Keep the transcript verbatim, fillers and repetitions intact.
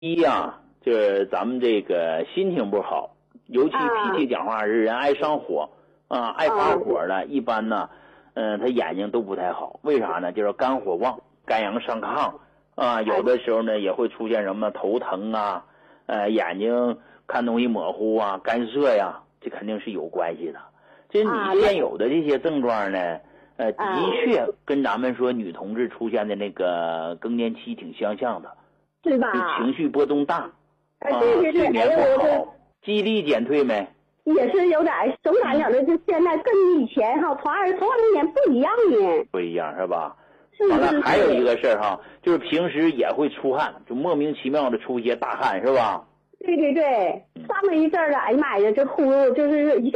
一呀，就是咱们这个心情不好，尤其脾气讲话是人爱上火啊，爱发火的，一般呢，嗯、呃，他眼睛都不太好。为啥呢？就是肝火旺，肝阳上亢啊，有的时候呢也会出现什么头疼啊，呃，眼睛看东西模糊啊，干涩呀，这肯定是有关系的。这你现有的这些症状呢，呃，的确跟咱们说女同志出现的那个更年期挺相像的。 对吧？ 就情绪波动大， 啊，对对对， 睡眠不哎、 好，记忆力减退没？ 也是有点，总感觉的就现在跟以前哈，从二从二零年不一样呢。 不一样是吧？ 是是是。 完了还有一个事儿哈，就是平时也会出汗，就莫名其妙的出一些大汗是吧？ 对对对，上了一阵儿了，哎呀妈呀，这呼噜就是一下